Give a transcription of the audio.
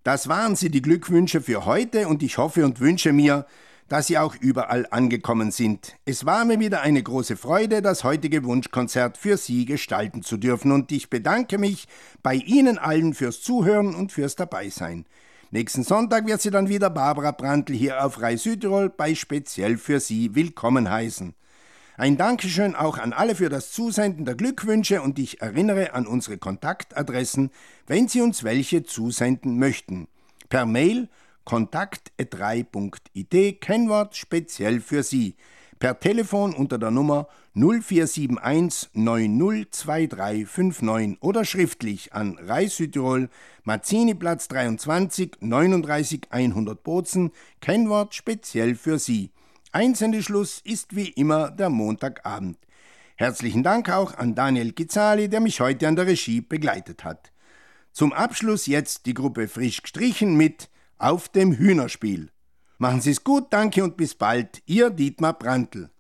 Das waren sie, die Glückwünsche für heute, und ich hoffe und wünsche mir, dass Sie auch überall angekommen sind. Es war mir wieder eine große Freude, das heutige Wunschkonzert für Sie gestalten zu dürfen, und ich bedanke mich bei Ihnen allen fürs Zuhören und fürs Dabeisein. Nächsten Sonntag wird Sie dann wieder Barbara Brandl hier auf Rai Südtirol bei Speziell für Sie willkommen heißen. Ein Dankeschön auch an alle für das Zusenden der Glückwünsche, und ich erinnere an unsere Kontaktadressen, wenn Sie uns welche zusenden möchten. Per Mail kontakt@rai.it, Kennwort speziell für Sie. Per Telefon unter der Nummer 0471 902359 oder schriftlich an Rai Südtirol, Mazziniplatz 23, 39 100 Bozen, Kennwort speziell für Sie. Einsendeschluss ist wie immer der Montagabend. Herzlichen Dank auch an Daniel Gizali, der mich heute an der Regie begleitet hat. Zum Abschluss jetzt die Gruppe Frisch gestrichen mit Auf dem Hühnerspiel. Machen Sie es gut, danke und bis bald, Ihr Dietmar Brandl.